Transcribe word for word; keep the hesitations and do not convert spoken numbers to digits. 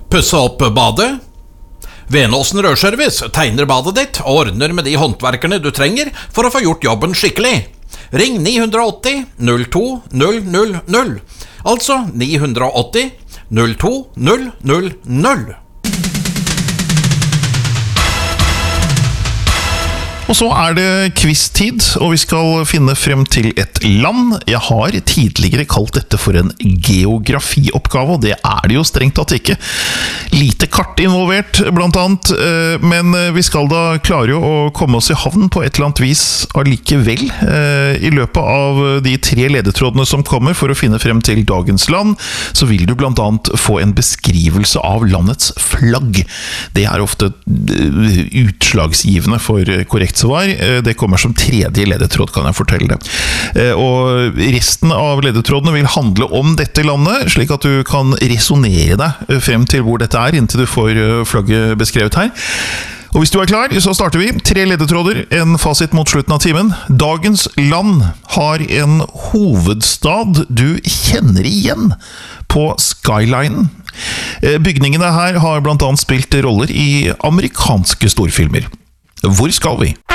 Pusse opp badet? Venåsen Rørservice tegner badet ditt og ordner med de håndverkerne du trenger for å få gjort jobben skikkelig. Ring ni åtti null to null null null, altså ni åtti null to null null null. Og så er det quiz-tid, og vi skal finne frem til et land. Jeg har tidligere kalt dette for en geografioppgave, og det er det jo strengt tatt ikke. Lite kart involvert, blant annet, men vi skal da klare å komme oss i havn på et eller annet vis allikevel. I løpet av de tre ledetrådene som kommer for å finne frem til dagens land, så vil du blant annet få en beskrivelse av landets flagg. Det er ofte utslagsgivende for korrekt svar. Det kommer som tredje ledetråd, kan jeg fortelle det. Og resten av ledetrådene vil handle om dette landet, slik at du kan resonere deg frem til hvor dette er, inntil du får flagget beskrevet her. Og hvis du er klar, så starter vi. Tre ledetråder, en fasit mot slutten av timen. Dagens land har en hovedstad du kjenner igjen på skylinen. Bygningene her har blant annet spilt roller i amerikanske storfilmer. Hvor skal vi?